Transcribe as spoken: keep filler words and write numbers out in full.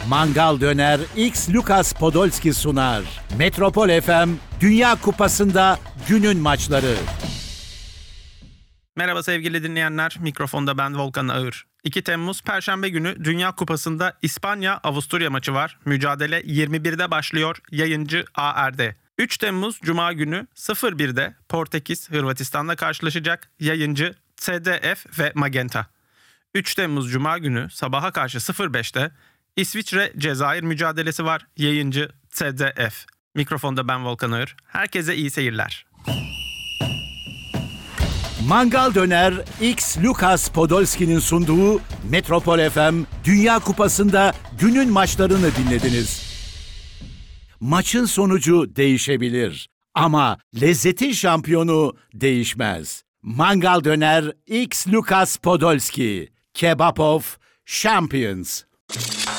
Mangal Döner X Lucas Podolski sunar. Metropol F M Dünya Kupası'nda günün maçları. Merhaba sevgili dinleyenler, mikrofonda ben Volkan Ağır. iki Temmuz Perşembe günü Dünya Kupası'nda İspanya-Avusturya maçı var. Mücadele yirmi birde başlıyor, yayıncı A R'de. üç Temmuz Cuma günü sıfır birde Portekiz Hırvatistan'la karşılaşacak, yayıncı S D F ve Magenta. üç Temmuz Cuma günü sabaha karşı sıfır beşte İsviçre-Cezayir mücadelesi var, yayıncı S D F. Mikrofonda ben Volkan Ağır. Herkese iyi seyirler. Mangal Döner X Lucas Podolski'nin sunduğu Metropol F M Dünya Kupası'nda günün maçlarını dinlediniz. Maçın sonucu değişebilir ama lezzetin şampiyonu değişmez. Mangal Döner X Lucas Podolski, Kebab of Champions.